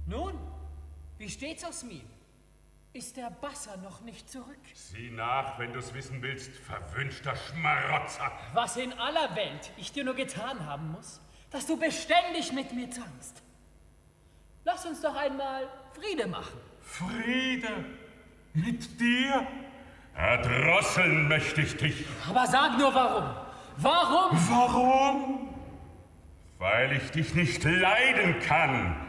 Nun, wie steht's, Osmin? Ist der Bassa noch nicht zurück? Sieh nach, wenn du's wissen willst, verwünschter Schmarotzer. Was in aller Welt ich dir nur getan haben muss, dass du beständig mit mir zankst. Lass uns doch einmal Friede machen. Friede? Mit dir? Erdrosseln möchte ich dich. Aber sag nur warum. Warum? Warum? Weil ich dich nicht leiden kann.